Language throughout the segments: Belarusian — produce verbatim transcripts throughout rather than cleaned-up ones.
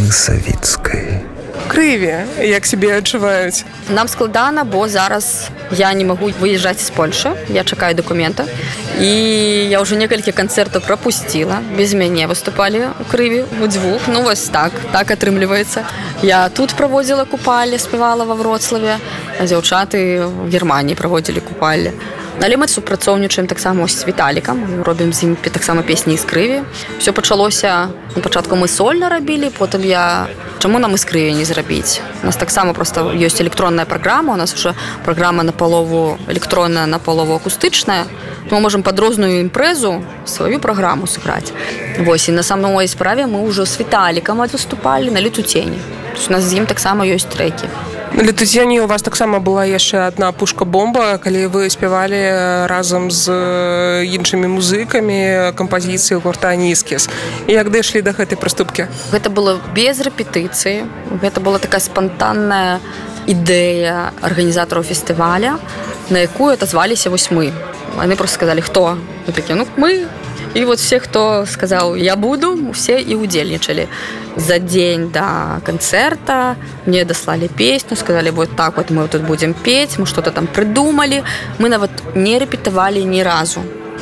Ганны Савіцкай. Крыві, як сябе адчуваюць? Нам складана, бо зараз я не магу выязджаць з Польшы, я чакаю дакумента, і я ўжо некалькі канцэртаў прапусціла, без мяне выступалі ў Крыві удзвюх, ну вось так, так атрымліваецца. Я тут праводзіла купалле, спявала ва Вроцлаве, а дзяўчаты ў Германіі праводзілі купалле. Але мы супрацоўнічаем таксама з Віталікам, робім з ім таксама песні з Крыві. Все пачалося, на пачатку мы сольна рабілі, потым я... Чаму нам і з Крыві не зрабіць? У нас таксама просто ёсць электронная праграма, у нас уже праграма напалову электронная, напалову акустычная. Мы можам пад розную імпрэзу сваю праграму сыграць. Вось, і на самой справе мы ўжо з Віталікам выступалі на Летуцені. У нас з ім таксама ёсць трэкі. На Летуцені у вас таксама была яшчэ адна пушка-бомба, калі вы спявалі разам з іншымі музыкамі кампазіцыі гурта «Нізкіс». І як дайшлі да гэтай прыступкі? Гэта было без рэпетыцыі. Гэта была такая спантанная ідэя арганізатараў фестываля, на якую отозваліся вось мы. Яны просто сказалі, хто? Мы такі, ну, мы. І вот все, хто сказаў, я буду, все і удзельнічалі. За дзень да канцэрта мне даслалі песню, сказалі, вот так вот мы тут будем петь, мы что-то там придумали. Мы нават не рэпетавалі ні разу.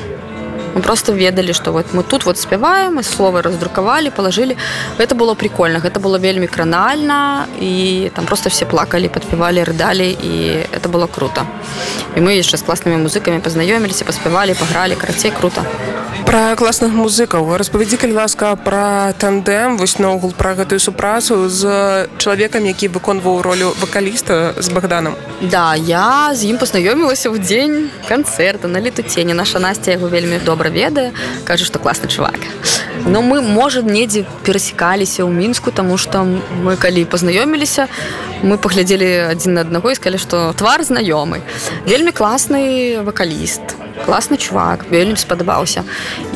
Мы просто ведалі, што вот мы тут вот спяваем, мы словы раздрукавалі, палажылі. Гэта было прикольна, гэта было вельмі кранальна, і там просто все плакалі, падпявалі, рыдалі, і это было круто. І мы яшчэ з класнымі музыкамі пазнаёміліся, паспявалі, пагралі, карацей, круто. Пра класных музыкаў распавядзі, калі ласка, пра тандэм, вось наогул пра гэтую супрацу з чалавекам, які выконваў ролю вакаліста з Богданом. Да, я з ім пазнаёмілася ў дзень канцэрта на Летуцені. Наша Настя яго вельмі добра ведае, кажа, што класны чувак. Но мы, можа, недзе перасекаліся ў Мінску, таму што мы, калі пазнаёміліся, мы паглядзелі адзін на аднаго і сказалі, што твар знаёмы. Вельмі класны вакаліст, класны чувак, вельмі спадабаўся.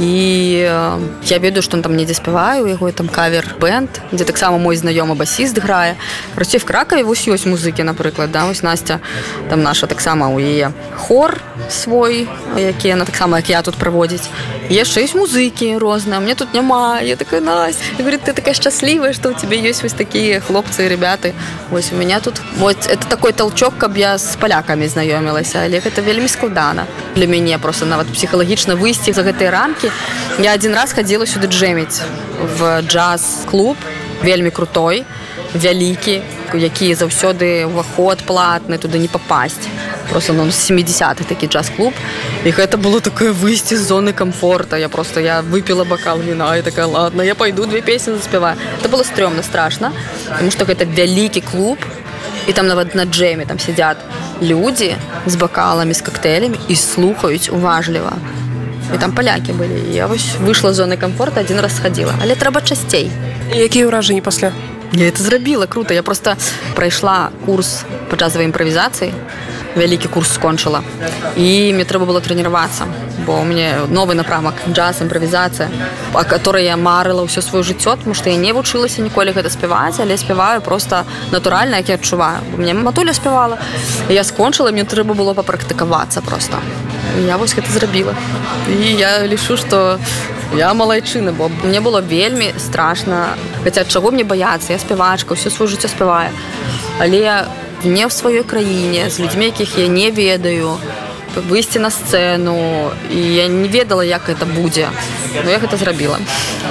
І я ведаю, што он там недзе спявае, у яго там кавер-бэнд, дзе таксама мой знаёмы басіст грае. Короче, в Кракове вось ёсць музыкі, напрыклад, да, вось Настя, там наша таксама у яе хор свой, які яна таксама, як я тут праводзіць. Яшчэ ёсць музыкі розныя, мне тут няма. Я такая, Настя, я говорю, ты такая счастлівая, што у тебе ёсць вось такія хлопцы і ребяты. Вось у меня тут, вот, это такой толчок, каб я з палякамі знаёмілася, але гэта вельмі складана. Для мяне просто нават псіхалагічна выйсці за гэтыя рамкі. Я один раз хадзіла сюды джэміць в джаз-клуб, вельмі крутой, вялікі, які заўсёды ўваход платны, туды не папасць. Просто ну, семидесятых такі джаз-клуб. І гэта было такое выйсці з зоны комфорта. Я просто, я выпила бокал вина і такая, ладно, я пойду две песні заспяваю. Это было стрёмно, страшно, потому что гэта вялікі клуб, і там нават на джеме там сидят люди з бокалами, з коктейлями і слухаюць уважліва. І там поляки былі. Я вось вышла з зоны комфорта, один раз сходила. Але трэба часцей. І якія ўражанні пасля? Я это зрабіла, круто. Я просто прайшла курс по джазовой импровизации. Вялікі курс скончыла. І мне трэба было трэніравацца, бо у мяне новы напрамак джаз, імправізацыя, о которой я марыла ўсё сваё жыццё, тому што я не вучылася ніколі гэта спяваць, але спяваю просто натуральна, як я адчуваю. Бо мне матуля спявала, і я скончыла, мне трэба было папрактыкавацца просто. І я вось гэта зрабіла. І я лічу, што я малайчына, бо мне было вельмі страшна. Хаця чаго мне баяцца? Я спявачка, ўсё сваё жыццё спяваю. Але не в сваёй краіне, з людзьмі, якіх я не ведаю, выйсці на сцэну, і я не ведала, як гэта будзе. Но я гэта зрабіла.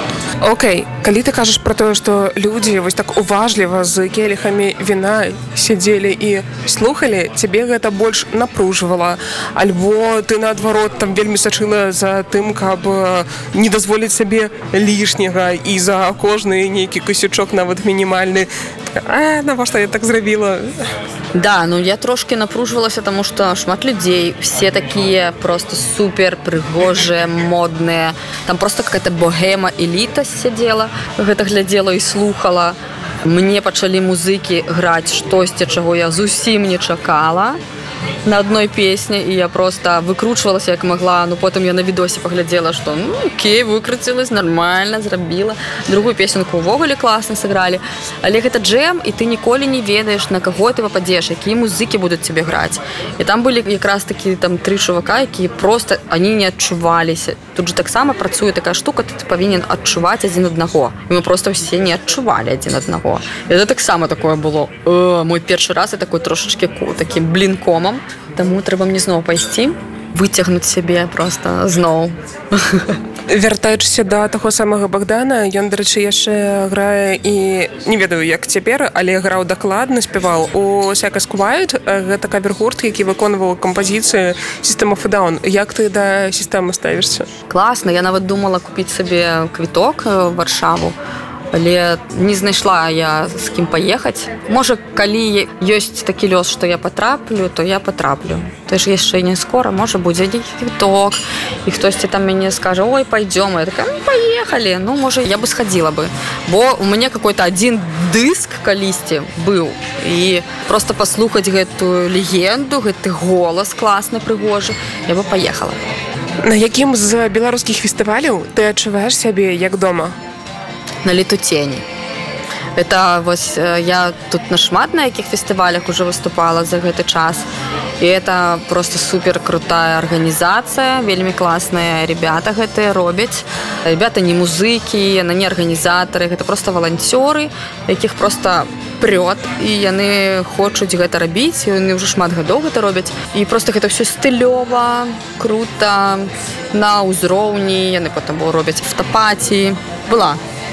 Окей, калі ты кажаш пра тое, што людзі вось так уважліва з келіхамі віна сядзелі і слухалі, цябе гэта больш напружвала, альбо ты наадварот там вельмі сачыла за тым, каб не дазволіць сабе лішняга і за кожны нейкі косячок нават мінімальны. А, навошта я так зрабіла? Да, ну я трошки напружвалася, тому што шмат людзей, все такія просто супер прыгожыя, модныя. Там просто какая-то богема, эліта сядзела, гэта глядзела і слухала. Мне пачалі музыкі граць штосьці, чаго я зусім не чакала. на одной песне, і я просто выкручвалася як могла, ну потым я на відосе паглядзела, што ну окей, выкруцілась, нормально, зрабіла. Другую песенку ўвогуле класна сыгралі. Але гэта джэм, і ты ніколі не ведаеш, на каго ты попадзеш, якія музыкі будуць цябе граць. І там былі якраз такі там тры чувака, якія просто, они не адчуваліся. Тут же таксама працуе такая штука, ты павінен адчуваць адзін аднаго. І мы просто ўсе не адчувалі адзін аднаго. І гэта таксама такое было. О, мой першы раз, я такой трошачки таким блінкомам. Таму трэба мне зноў пайсці, выцягнуць сябе просто зноў. Вяртаючыся да таго самага Богдана, ён, дарэчы, яшчэ грае і не ведаю, як цяпер, але граў дакладна, спяваў у Сяка Скувають. Гэта кавер-гурт, які выконваў кампазіцыі System of a Down. Як ты да сістэмы ставішся? Класна, я нават думала купіць сабе квіток в Варшаву, але не знайшла я з кім паехаць. Можа, калі ёсць такі лёс, што я патраплю, то я патраплю. То ж яшчэ не скора, можа, будзе квіток, і хтосьці там мяне скажа: ой, пойдём. Я такая: ну, поехали. Ну, можа, я бы сходила бы. Бо у мяне какой-то один дыск калісьці быў, і просто паслухаць гэтую легенду, гэты голас класны, прыгожы, я бы поехала. На якім з беларускіх фестываляў ты адчуваеш сябе як дома? На Летутені. Это вось я тут на шмат на якіх фестывалях уже выступала за гэты час. І это просто супер крутая арганізацыя, вельмі класныя ребята гэтыя робяць. Ребята не музыкі, яны не арганізатары, гэта просто валанцёры, якіх просто прёт, і яны хочуць гэта рабіць, яны ўжо шмат гадоў гэта робяць. І просто гэта ўсё стылёва, крута, на ўзроўні, яны потым робяць автапаці. Была.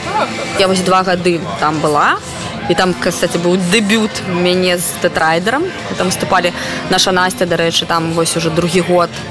Я вось два гады там была, і там, кстати, быў дэбют мяне з Тетрайдером. Там выступалі наша Настя, дарэчы, там вось уже другі год